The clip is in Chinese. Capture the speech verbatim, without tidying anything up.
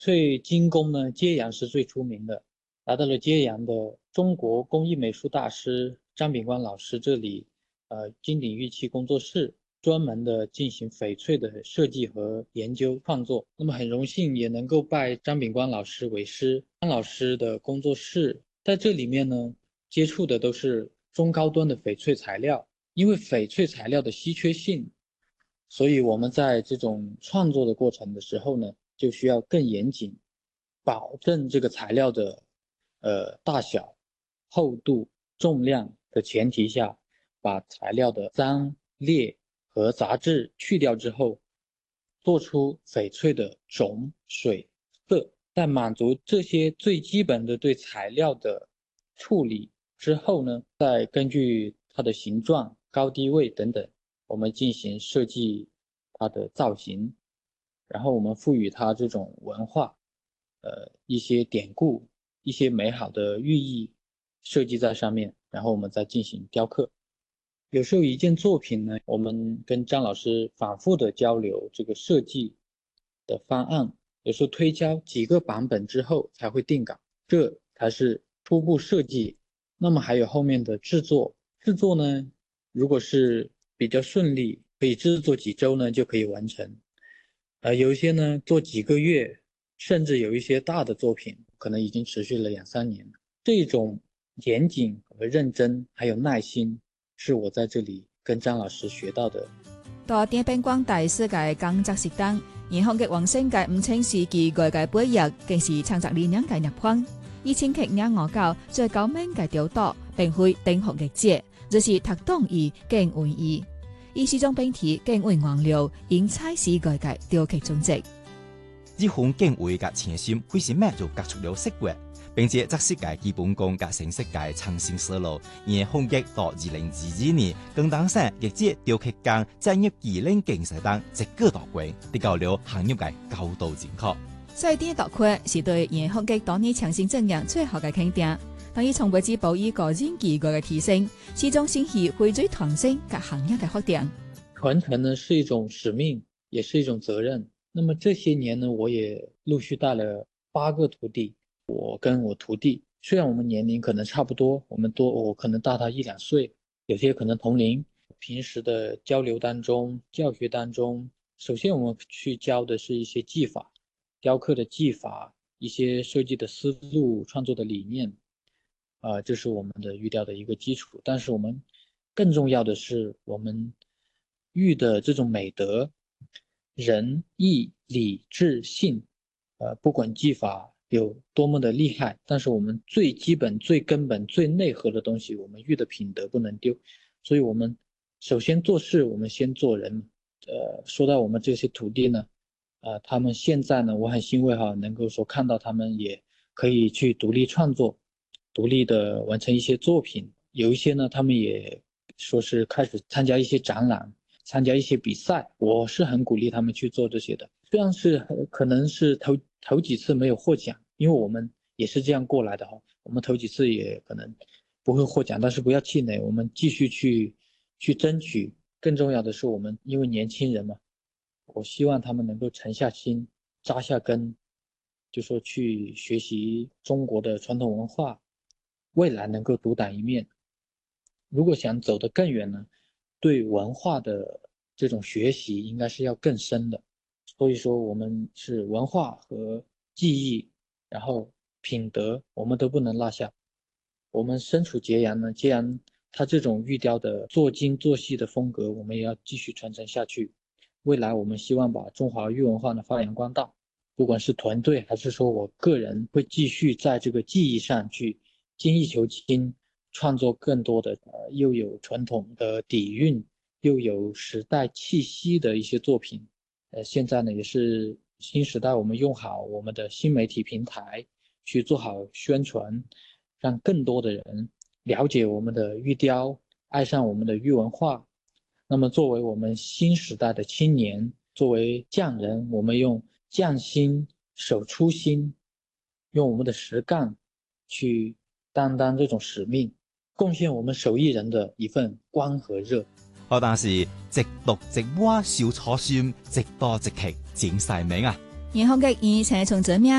最精工呢，揭阳是最出名的，来到了揭阳的中国工艺美术大师张秉光老师这里，呃，金鼎玉器工作室专门的进行翡翠的设计和研究创作。那么很荣幸也能够拜张秉光老师为师。张老师的工作室在这里面呢，接触的都是中高端的翡翠材料。因为翡翠材料的稀缺性，所以我们在这种创作的过程的时候呢，就需要更严谨，保证这个材料的呃大小、厚度、重量的前提下，把材料的脏裂和杂质去掉之后，做出翡翠的种、水、色。在满足这些最基本的对材料的处理之后呢，再根据它的形状、高低位等等，我们进行设计它的造型，然后我们赋予它这种文化，呃，一些典故、一些美好的寓意设计在上面，然后我们再进行雕刻。有时候一件作品呢，我们跟张老师反复的交流这个设计的方案，有时候推敲几个版本之后才会定稿，这才是初步设计。那么还有后面的制作，制作呢，如果是比较顺利，可以制作几周呢就可以完成。呃，有一些呢做几个月，甚至有一些大的作品可能已经持续了两三年。这种严谨和认真，还有耐心，是我在这里跟张老师学到的。 到張秉光大師嘅工作室當，然後嘅王星嘅五清時期外嘅背日，更是創作理念嘅入框。以前劇眼我教最高明嘅調度，並會定學嘅節，就是讀懂意更為意。以西裝並體更為黃流，因彩時外嘅雕刻種植。 呢款更為嘅前心，會是咩就革出了色活，並且則世界基本功嘅成色界創新思路，而風格到二零二二年，更當上亦即雕刻工在業二零競賽當一個大關，得到了行業嘅高度認可。 所以呢一道款是對原風格當年創新證明最好嘅肯定。當然從未之保以個人技藝嘅提升，始終先係匯聚創新及行業嘅發展。 傳承呢是一種使命，也是一種責任。那麼這些年呢，我也陸續帶了八個徒弟。我跟我徒弟，雖然我們年齡可能差不多，我們多我可能大他一兩歲，有些可能同齡。平時的交流當中、教學當中，首先我們去教的是一些技法，雕刻的技法，一些設計的思路、創作的理念，啊、呃，這是我們的玉雕的一個基礎。但是我們更重要的是，我們玉的這種美德，仁義禮智信，呃，不管技法有多麼的厲害，但是我們最基本、最根本、最內核的東西，我們玉的品德不能丟。所以我們首先做事，我們先做人。呃，說到我們這些徒弟呢，呃，他們現在呢，我很欣慰哈，能夠說看到他們也可以去獨立創作，獨立的完成一些作品。有一些呢，他們也說是開始參加一些展覽，參加一些比賽，我是很鼓勵他們去做這些的。雖然是可能是頭頭幾次沒有獲獎，因為我們也是這樣過來的哈。我們頭幾次也可能不會獲獎，但是不要氣餒，我們繼續去去爭取。更重要的是，我們因為年輕人嘛，我希望他們能夠沉下心、扎下根，就說去學習中國的傳統文化，未來能夠獨當一面。如果想走得更遠呢，對文化的這種學習應該是要更深的。所以說我們是文化和技藝，然後品德我們都不能落下。我們身處揭陽呢，揭陽它這種玉雕的做精做細的風格，我們也要繼續傳承下去。未來我們希望把中華玉文化呢發揚光大，不管是團隊還是說我個人，會繼續在這個技藝上去精益求精，創作更多的呃又有傳統的底蘊，又有時代氣息的一些作品。呃，現在呢也是新時代，我們用好我們的新媒體平台去做好宣傳，讓更多的人了解我們的玉雕，愛上我們的玉文化。那麼作為我們新時代的青年，作為匠人，我們用匠心守初心，用我們的實幹去擔當這種使命，貢獻我們手藝人的一份光和熱。 我當時直讀直挖小初心，直多直劇整晒名啊！ 然後嘅以前從這名